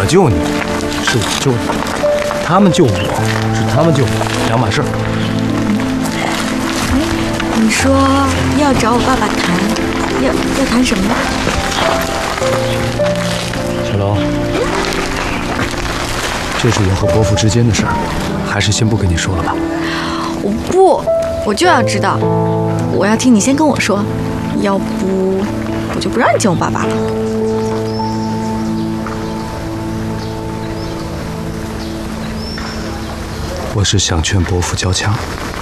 我救你，是我救你；他们救我，是他们救我，两码事。 你说要找我爸爸谈，要谈什么？ 小龙，这是我和伯父之间的事儿，还是先不跟你说了吧。 我不，我就要知道，我要听你先跟我说，要不我就不让你见我爸爸了。 我是想劝伯父交枪。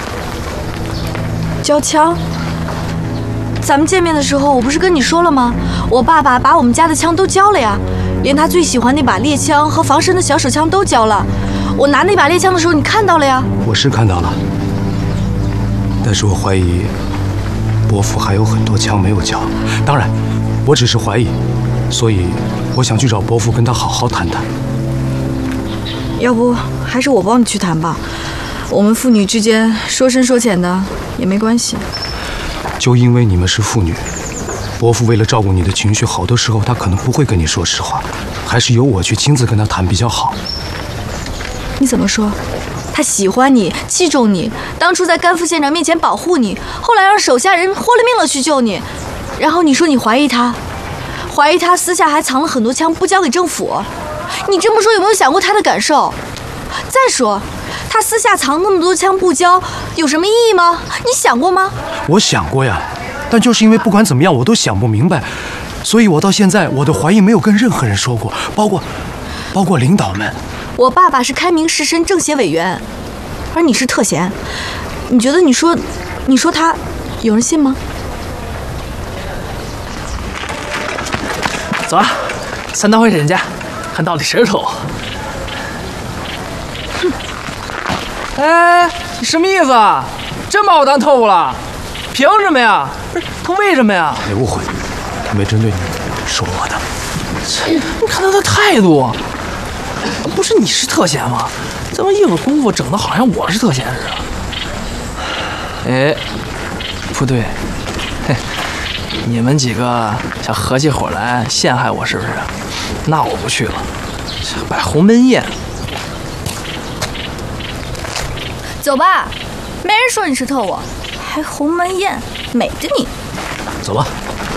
交枪？咱们见面的时候，我不是跟你说了吗？我爸爸把我们家的枪都交了呀，连他最喜欢那把猎枪和防身的小手枪都交了。我拿那把猎枪的时候，你看到了呀？ 我是看到了，但是我怀疑伯父还有很多枪没有交。当然，我只是怀疑，所以我想去找伯父，跟他好好谈谈。 要不还是我帮你去谈吧，我们父女之间说深说浅的也没关系。 就因为你们是父女，伯父为了照顾你的情绪，好多时候他可能不会跟你说实话，还是由我去亲自跟他谈比较好。 你怎么说？他喜欢你，器重你，当初在甘副县长面前保护你，后来让手下人豁了命了去救你，然后你说你怀疑他私下还藏了很多枪不交给政府。你这么说有没有想过他的感受？再说他私下藏那么多枪不交有什么意义吗？你想过吗？ 我想过呀，但就是因为不管怎么样我都想不明白，所以我到现在我的怀疑没有跟任何人说过，包括领导们。 我爸爸是开明士绅政协委员，而你是特闲，你觉得你说他有人信吗？ 走啊，三刀会审家，看到底谁是特务。哎，你什么意思啊？真把我当特务了？凭什么呀？不是他为什么呀？ 别误会，他没针对你，是我的。 你看他的态度，不是你是特闲吗？怎么一会儿功夫整得好像我是特闲似的？哎，不对，嘿，你们几个想合起伙来陷害我是不是？那我不去了，摆鸿门宴。 走吧，没人说你是特务，还鸿门宴，美的你。 走吧。